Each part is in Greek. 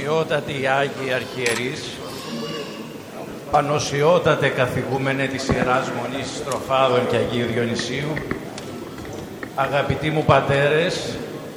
Πανοσιότατοι Άγιοι Αρχιερείς, πανοσιότατε καθηγούμενε της Ιεράς Μονής Στροφάδων και Αγίου Διονυσίου, αγαπητοί μου πατέρες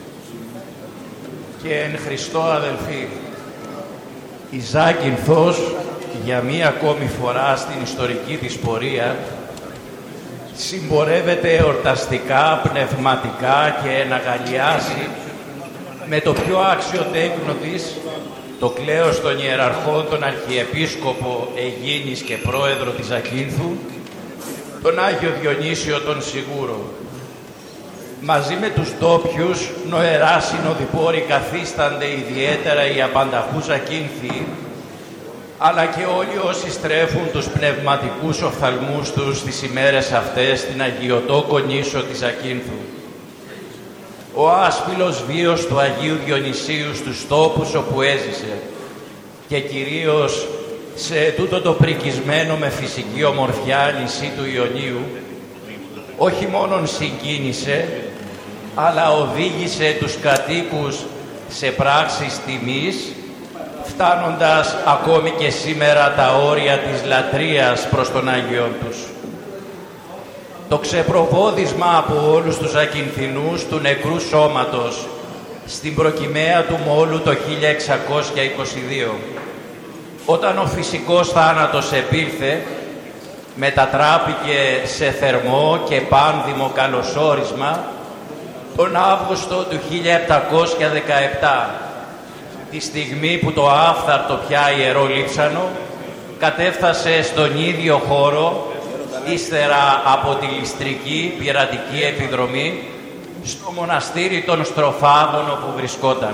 και εν Χριστώ αδελφοί, η Ζάκυνθος για μία ακόμη φορά στην ιστορική της πορεία συμπορεύεται εορταστικά, πνευματικά και εναγαλιάζει με το πιο άξιο τέκνο της το κλέος των ιεραρχών, τον Αρχιεπίσκοπο Αιγίνης και Πρόεδρο της Ζακύνθου, τον Άγιο Διονύσιο τον Σιγούρο. Μαζί με τους ντόπιους νοερά συνοδοιπόροι καθίστανται ιδιαίτερα οι απανταχού Ζακύνθοι, αλλά και όλοι όσοι στρέφουν τους πνευματικούς οφθαλμούς τους στις ημέρες αυτές στην αγιωτόκο νήσο της Ζακύνθου. Ο άσπυλος βίος του Αγίου Διονυσίου στους τόπους όπου έζησε και κυρίως σε τούτο το πρικισμένο με φυσική ομορφιά νησί του Ιωνίου όχι μόνον συγκίνησε, αλλά οδήγησε τους κατοίκους σε πράξεις τιμής, φτάνοντας ακόμη και σήμερα τα όρια της λατρείας προς τον Άγιον τους. Το ξεπροβόδισμα από όλους τους Ακινθινούς του νεκρού σώματος στην προκυμαία του Μόλου το 1622, όταν ο φυσικός θάνατος επήλθε, μετατράπηκε σε θερμό και πάνδημο καλωσόρισμα τον Αύγουστο του 1717, τη στιγμή που το άφθαρτο πια Ιερό Λείψανο κατέφθασε στον ίδιο χώρο ύστερα από τη ληστρική πειρατική επιδρομή στο μοναστήρι των Στροφάδων όπου βρισκόταν.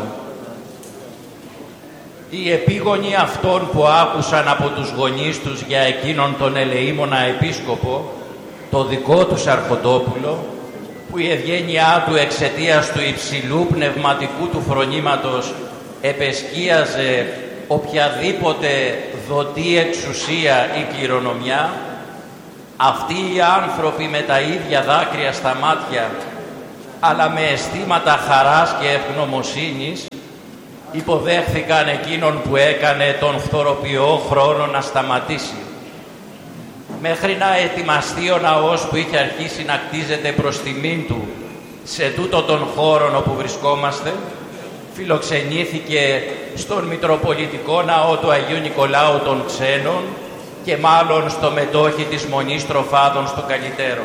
Οι επίγονοι αυτών που άκουσαν από τους γονείς τους για εκείνον τον ελεήμονα επίσκοπο, το δικό τους Αρχοντόπουλο, που η ευγένειά του εξαιτίας του υψηλού πνευματικού του φρονήματος επεσκίαζε οποιαδήποτε δοτή εξουσία ή κληρονομιά, αυτοί οι άνθρωποι με τα ίδια δάκρυα στα μάτια, αλλά με αισθήματα χαράς και ευγνωμοσύνης, υποδέχθηκαν εκείνον που έκανε τον φθοροποιό χρόνο να σταματήσει. Μέχρι να ετοιμαστεί ο ναός που είχε αρχίσει να κτίζεται προς τιμήν του σε τούτο τον χώρο όπου βρισκόμαστε, φιλοξενήθηκε στον Μητροπολιτικό Ναό του Αγίου Νικολάου των Ξένων και μάλλον στο μετόχι της Μονής Στροφάδων στο Καλυτέρο.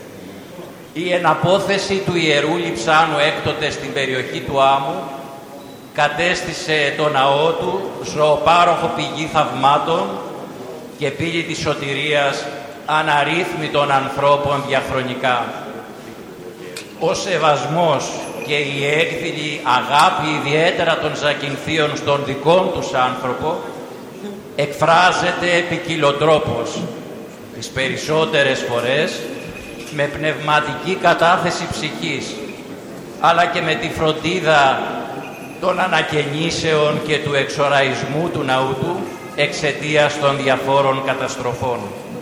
Η εναπόθεση του Ιερού Λειψάνου έκτοτε στην περιοχή του Άμμου κατέστησε το ναό του ζωοπάροχο πηγή θαυμάτων και πύλη της σωτηρίας αναρρύθμιτων ανθρώπων διαχρονικά. Ο σεβασμός και η έκδηλη αγάπη ιδιαίτερα των Ζακυνθίων στον δικών τους άνθρωπο εκφράζεται ποικιλοτρόπως, τις περισσότερες φορές με πνευματική κατάθεση ψυχής, αλλά και με τη φροντίδα των ανακαινήσεων και του εξοραϊσμού του ναού του εξαιτίας των διαφόρων καταστροφών.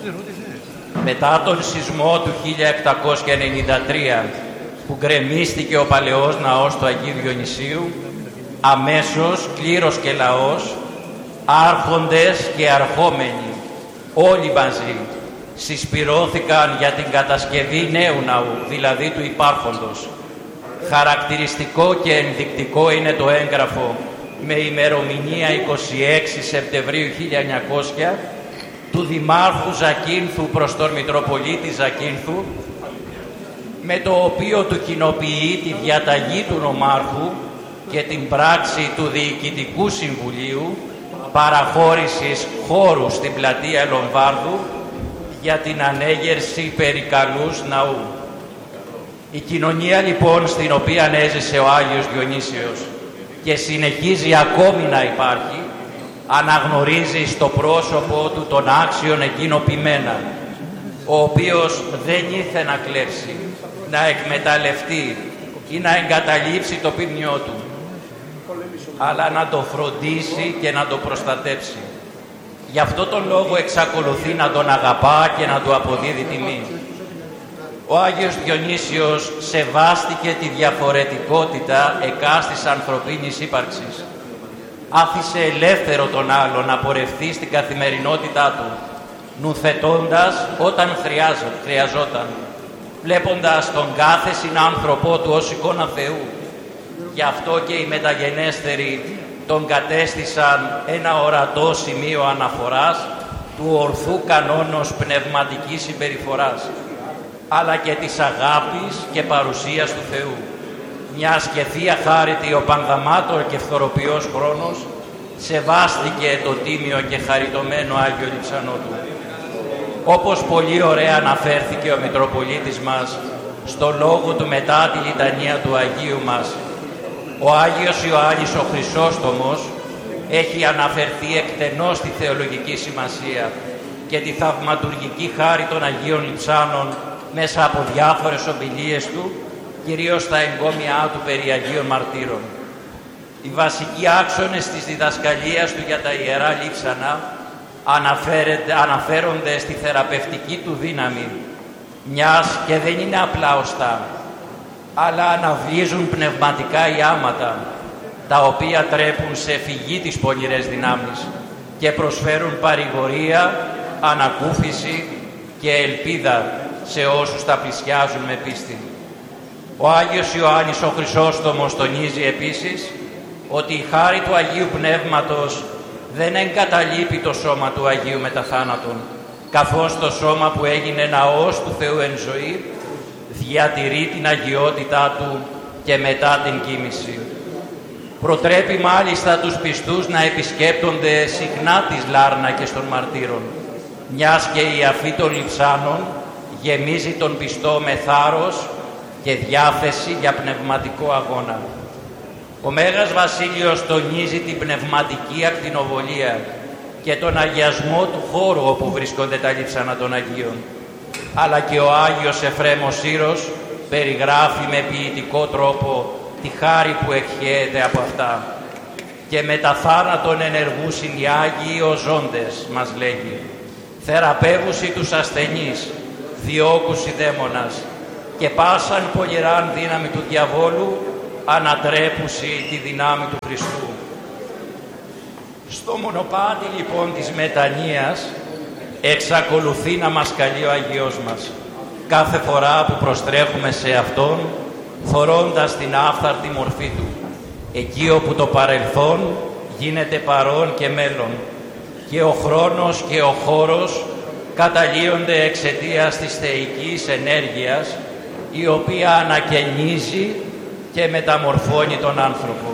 Μετά τον σεισμό του 1793 που γκρεμίστηκε ο παλαιός ναός του Αγίου Διονυσίου, αμέσως κλήρος και λαός, άρχοντες και αρχόμενοι, όλοι μαζί, συσπυρώθηκαν για την κατασκευή νέου ναού, δηλαδή του υπάρχοντος. Χαρακτηριστικό και ενδεικτικό είναι το έγγραφο με ημερομηνία 26 Σεπτεμβρίου 1900 του Δημάρχου Ζακύνθου προς τον Μητροπολίτη Ζακύνθου, με το οποίο του κοινοποιεί τη διαταγή του νομάρχου και την πράξη του Διοικητικού Συμβουλίου παραχώρησης χώρου στην πλατεία Λομβάρδου για την ανέγερση περικαλούς ναού. Η κοινωνία λοιπόν στην οποία έζησε ο Άγιος Διονύσιος και συνεχίζει ακόμη να υπάρχει, αναγνωρίζει στο πρόσωπο του τον άξιον εκείνο ποιμένα, ο οποίος δεν ήρθε να κλέψει, να εκμεταλλευτεί ή να εγκαταλείψει το ποιμνιό του, αλλά να το φροντίσει και να το προστατέψει. Γι' αυτό τον λόγο εξακολουθεί να τον αγαπά και να του αποδίδει τιμή. Ο Άγιος Διονύσιος σεβάστηκε τη διαφορετικότητα εκάστης ανθρωπίνης ύπαρξης, άφησε ελεύθερο τον άλλον να πορευτεί στην καθημερινότητά του, νουθετώντας όταν χρειαζόταν, βλέποντας τον κάθε συνάνθρωπό του ως εικόνα Θεού. Γι' αυτό και οι μεταγενέστεροι τον κατέστησαν ένα ορατό σημείο αναφοράς του ορθού κανόνος πνευματικής συμπεριφοράς, αλλά και της αγάπης και παρουσίας του Θεού. Μιας και Θεία Χάρητη ο Πανδαμάτωρ και φθοροποιός χρόνος σεβάστηκε το τίμιο και χαριτωμένο Άγιο Λειψανό του. Όπως πολύ ωραία αναφέρθηκε ο Μητροπολίτης μας στο λόγο του μετά τη λιτανία του Αγίου μας, ο Άγιος Ιωάννης ο Χρυσόστομος έχει αναφερθεί εκτενώς στη θεολογική σημασία και τη θαυματουργική χάρη των Αγίων Λειψάνων μέσα από διάφορες ομιλίες του, κυρίως στα εγκόμια του περί Αγίων Μαρτύρων. Οι βασικοί άξονες της διδασκαλίας του για τα Ιερά Λείψανα αναφέρονται στη θεραπευτική του δύναμη, μιας και δεν είναι απλά οστά, αλλά αναβλύζουν πνευματικά ιάματα, τα οποία τρέπουν σε φυγή τις πονηρές δυνάμεις και προσφέρουν παρηγορία, ανακούφιση και ελπίδα σε όσους τα πλησιάζουν με πίστη. Ο Άγιος Ιωάννης ο Χρυσόστομος τονίζει επίσης ότι η χάρη του Αγίου Πνεύματος δεν εγκαταλείπει το σώμα του Αγίου μετά θάνατον, καθώς το σώμα που έγινε ναός του Θεού εν ζωή διατηρεί την αγιότητά του και μετά την κοίμηση. Προτρέπει μάλιστα τους πιστούς να επισκέπτονται συχνά τις Λάρνακες των Μαρτύρων, μιας και η αφή των Λειψάνων γεμίζει τον πιστό με θάρρος και διάθεση για πνευματικό αγώνα. Ο Μέγας Βασίλειος τονίζει την πνευματική ακτινοβολία και τον αγιασμό του χώρου όπου βρίσκονται τα λείψανα των Αγίων. Αλλά και ο Άγιος Εφρέμος Σύρος περιγράφει με ποιητικό τρόπο τη χάρη που εκχέεται από αυτά. Και μετά θάνατον ενεργούσιν οι Άγιοι ως ζώντες, μας λέγει, θεραπεύουσι τους ασθενείς, διώκουσι δαίμονας και πάσαν πολυράν δύναμη του διαβόλου, ανατρέπουσι τη δυνάμει του Χριστού. Στο μονοπάτι λοιπόν της μετανοίας εξακολουθεί να μας καλεί ο Αγιός μας κάθε φορά που προστρέφουμε σε Αυτόν, φορώντας την άφθαρτη μορφή Του, εκεί όπου το παρελθόν γίνεται παρόν και μέλλον και ο χρόνος και ο χώρος καταλύονται εξαιτίας της θεϊκής ενέργειας, η οποία ανακαινίζει και μεταμορφώνει τον άνθρωπο.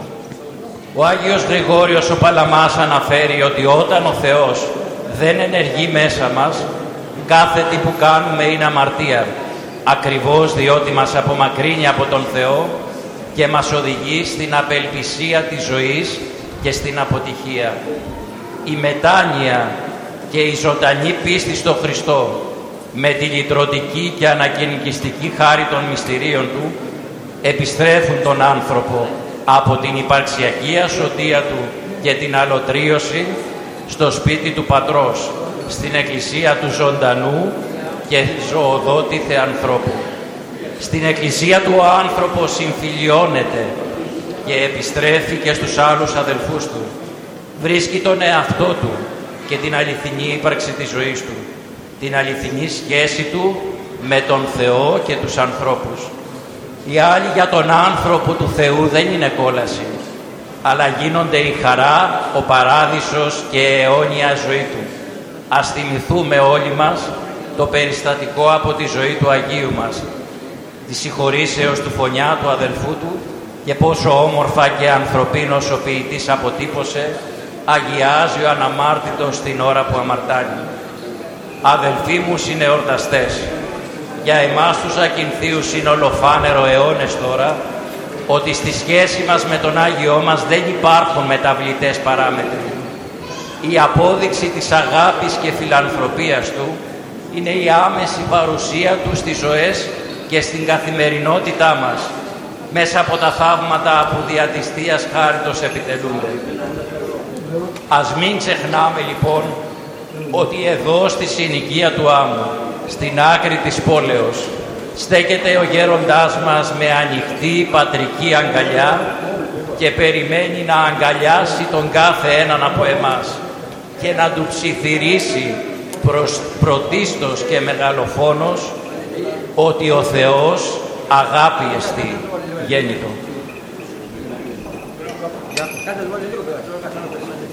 Ο Άγιος Γρηγόριος ο Παλαμάς αναφέρει ότι όταν ο Θεός δεν ενεργεί μέσα μας, κάθε τι που κάνουμε είναι αμαρτία, ακριβώς διότι μας απομακρύνει από τον Θεό και μας οδηγεί στην απελπισία της ζωής και στην αποτυχία. Η μετάνοια και η ζωντανή πίστη στο Χριστό με τη λυτρωτική και ανακαινικιστική χάρη των μυστηρίων Του επιστρέφουν τον άνθρωπο από την υπαρξιακή ασωτεία του και την αλωτρίωση στο σπίτι του Πατρός, στην Εκκλησία του ζωντανού και ζωοδότη Θεανθρώπου. Στην Εκκλησία του ο άνθρωπος συμφιλιώνεται και επιστρέφει και στους άλλους αδελφούς του. Βρίσκει τον εαυτό του και την αληθινή ύπαρξη της ζωής του, την αληθινή σχέση του με τον Θεό και τους ανθρώπους. Οι άλλοι για τον άνθρωπο του Θεού δεν είναι κόλαση, αλλά γίνονται η χαρά, ο παράδεισος και η αιώνια ζωή του. Ας θυμηθούμε όλοι μας το περιστατικό από τη ζωή του Αγίου μας, τη συγχωρήσεως του Φωνιά, του αδελφού του, και πόσο όμορφα και ανθρωπίνος ο ποιητής αποτύπωσε, αγιάζει ο αναμάρτητος την ώρα που αμαρτάνει. Αδελφοί μου συνεορταστές, για εμάς τους Ακινθίους είναι ολοφάνερο αιώνες τώρα ότι στη σχέση μας με τον Άγιό μας δεν υπάρχουν μεταβλητές παράμετροι. Η απόδειξη της αγάπης και φιλανθρωπίας Του είναι η άμεση παρουσία Του στις ζωές και στην καθημερινότητά μας, μέσα από τα θαύματα που δια της Θείας Χάριτος επιτελούνται. Ας μην ξεχνάμε λοιπόν ότι εδώ στη συνοικία του Άμμου, στην άκρη της πόλεως, στέκεται ο γέροντάς μας με ανοιχτή πατρική αγκαλιά και περιμένει να αγκαλιάσει τον κάθε έναν από εμάς και να του ψιθυρίσει πρωτίστως και μεγαλοφόνος ότι ο Θεός αγάπη εστί γέννητο.